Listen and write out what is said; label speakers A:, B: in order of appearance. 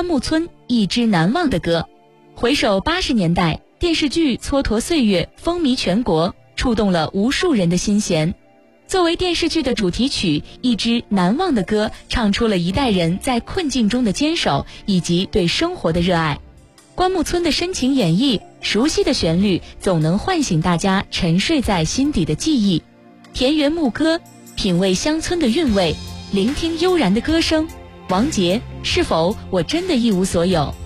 A: 关牧村一支难忘的歌。回首80年代，电视剧蹉跎岁月风靡全国，触动了无数人的心弦。作为电视剧的主题曲，一支难忘的歌唱出了一代人在困境中的坚守以及对生活的热爱。关牧村的深情演绎，熟悉的旋律总能唤醒大家沉睡在心底的记忆。田园牧歌，品味乡村的韵味，聆听悠然的歌声。王杰，是否我真的一无所有？